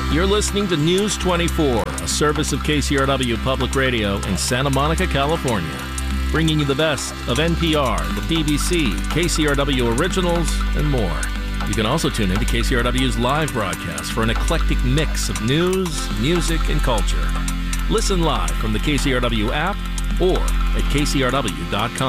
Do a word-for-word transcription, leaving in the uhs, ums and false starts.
You're listening to News twenty-four, a service of K C R W Public Radio in Santa Monica, California, bringing you the best of N P R, the B B C, K C R W Originals, and more. You can also tune in to K C R W's live broadcast for an eclectic mix of news, music, and culture. Listen live from the K C R W app or at K C R W dot com.